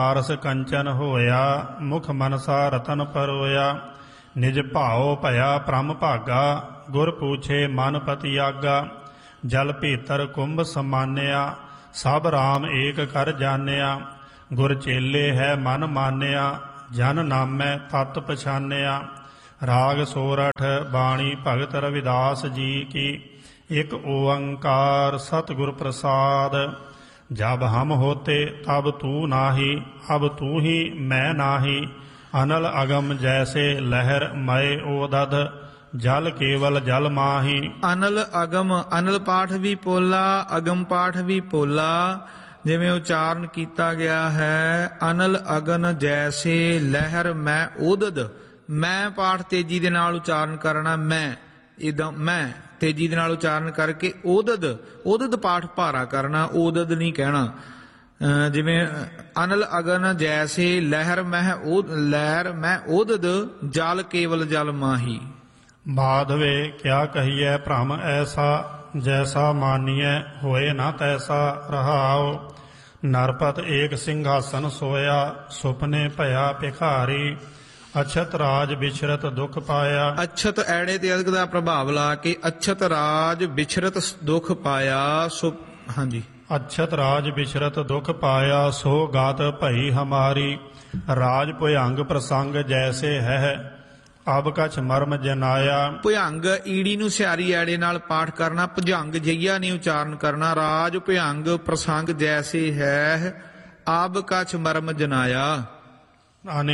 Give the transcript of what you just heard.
Hours ਕੰਚਨ ਹੋਇਆ, ਮੁਖ ਮਨਸਾ ਰਤਨ ਪਰੋਇਆ। ਨਿਜ ਭਾਉ ਭਇਆ ਪ੍ਰਮ ਭਾਗਾ, ਗੁਰ ਪੂਛੇ ਮਨ ਪਤੀ ਆਗਾ। ਜਲ ਭੀਤਰ ਕੁੰਭ ਸਮਾਨਿਆ, ਸਭ ਰਾਮ ਏਕ ਕਰ ਜਾਣਿਆ। ਗੁਰ ਚੇਲੇ ਹੈ ਮਨ ਮਾਨਿਆ, ਜਨ ਨਾਮੈ ਤਤ ਪਛਾਨਿਆ। ਰਾਗ ਸੋਰਠ ਬਾਣੀ ਭਗਤ ਰਵਿਦਾਸ ਜੀ ਕੀ, ਇਕ ਓੰਕਾਰ ਸਤਿਗੁਰ ਪ੍ਰਸਾਦ। जब हम होते तब तू नाही, अब तू ही मैं नाही। अनल अगम जैसे लहर मय ओदध, जल केवल जल माही। ਅਨਲ ਅਗਮ, ਅਨਲ ਪਾਠ ਵੀ ਪੋਲਾ, ਅਗਮ ਪਾਠ ਵੀ ਪੋਲਾ, ਜਿਵੇਂ ਉਚਾਰਨ ਕੀਤਾ ਗਿਆ ਹੈ। ਅਨਲ ਅਗਨ ਜੈਸੇ ਲਹਿਰ ਮੈਂ ਓਦਦ, ਮੈਂ ਪਾਠ ਤੇਜੀ ਦੇ ਨਾਲ ਉਚਾਰਨ ਕਰਨਾ। ਮੈਂ ਇਦਾਂ ਮੈਂ ਤੇਜੀ ਦੇ ਨਾਲ ਉਚਾਰਨ ਕਰਕੇ ਓਦਦ, ਓਦਦ ਪਾਠ ਭਾਰਾ ਕਰਨਾ, ਓਦਦ ਨਹੀਂ ਕਹਿਣਾ। ਜਿਵੇਂ ਅਨਲ ਅਗਨ ਜੈਸੇ ਲਹਿਰ ਲਹਿਰ ਮੈਂ ਓਦਦ, ਜਲ ਕੇਵਲ ਜਲ ਮਾਹੀ। बाधवे क्या कहिए भ्रम ऐसा, जैसा मानिए होए न तैसा रहाओ। नरपत एक सिंहासन सोया, सुपने भया भिखारी। अछत राज बिछरत दुख पाया। ਅਛਤ ਐੜੇ ਤੇ ਅਦਕ ਦਾ ਪ੍ਰਭਾਵ ਲਾ ਕੇ ਅਛਤ ਰਾਜ ਬਿਛਰਤ ਦੁਖ ਪਾਇਆ। ਸੋ ਹਾਂਜੀ, अक्षत राज बिछरत दुख पाया, सो गात भई हमारी। राज भुजंग प्रसंग जैसे है, ਅਬ ਕਛ ਮਰਮ ਜਨਾਇਆ। ਭੁਜੰਗ ਈੜੀ ਨੂੰ ਸਿਆਰੀ ਐੜੇ ਨਾਲ ਪਾਠ ਕਰਨਾ, ਭੁਜੰਗ ਜਈਆ ਨਹੀਂ ਉਚਾਰਨ ਕਰਨਾ। ਰਾਜ ਭੁਜੰਗ ਪ੍ਰਸੰਗ ਜੈਸੇ ਹੈ, ਅਬ ਕਛ ਮਰਮ ਜਨਾਇਆ।